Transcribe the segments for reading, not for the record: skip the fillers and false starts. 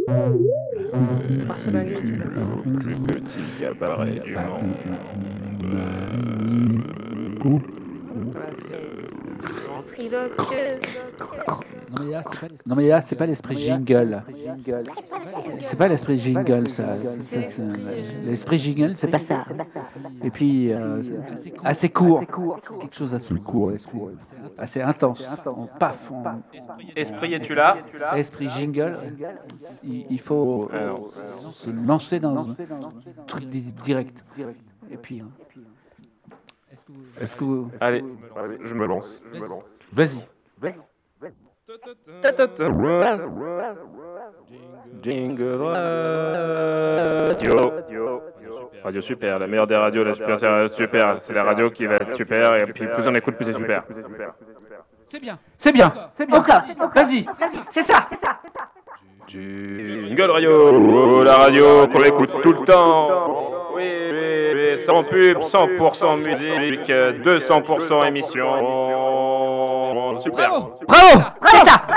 Parce que la nuit, tu l'as. Petit cabaret du monde. Voilà, c'est ventriloqueuse. Non mais là, c'est pas l'esprit jingle. C'est pas l'esprit jingle, ça. C'est l'esprit. L'esprit jingle, c'est pas ça. Et puis, assez court. Quelque chose d'assez court, l'esprit. Assez intense. On paf. Esprit, es-tu là? Esprit jingle, il faut Alors, se lancer dans un truc direct. Et puis, est-ce que vous... allez, je me lance. Vas-y. Jingle Radio. Radio super, la meilleure des radios, la super, c'est super. C'est la radio qui va être super, et puis plus on écoute, plus c'est super. C'est bien. Encore. Vas-y. C'est ça. Jingle Radio, la radio qu'on écoute tout le temps. Oui, sans pub, 100% musique, 200% émission. Super. Bravo. C'est ça.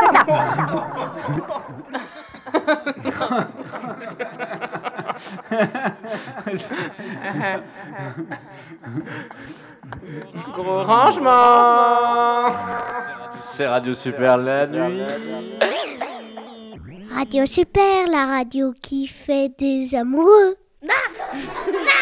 Gros rangement. C'est Radio Super la nuit. Radio Super, la radio qui fait des amoureux.